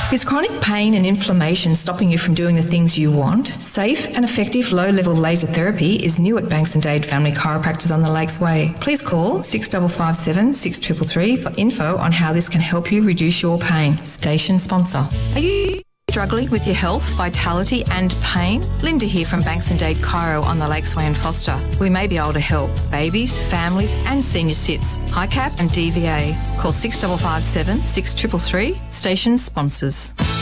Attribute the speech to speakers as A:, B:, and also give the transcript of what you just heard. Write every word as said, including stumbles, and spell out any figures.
A: Is chronic pain and inflammation stopping you from doing the things you want? Safe and effective low-level laser therapy is new at Banks and Dade Family Chiropractors on the Lakes Way. Please call six five five seven, six three three for info on how this can help you reduce your pain. Station sponsor. Are you struggling with your health, vitality and pain? Linda here from Banks and Dade Chiro on the Lakes Way in Foster. We may be able to help babies, families and senior cits. I CAP and D V A. Call six five five seven, six three three. Station sponsors.